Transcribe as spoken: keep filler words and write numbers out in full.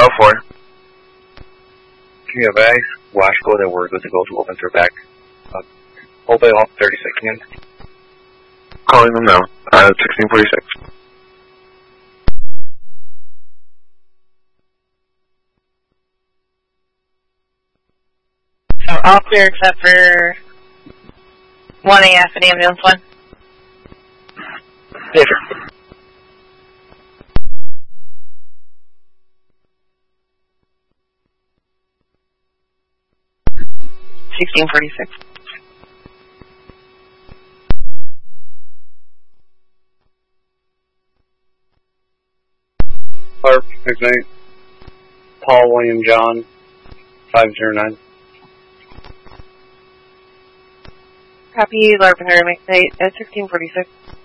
oh four. Can you advise Washco that we're good to go to open their back? Uh, open off thirty seconds. Calling them now. Uh, sixteen forty-six. So all clear except for one A F and ambulance one. Yes, sir. sixteen forty-six. Clark, Ignite. Paul, William, John, five zero nine. Copy, Larp and Ignite at sixteen forty-six.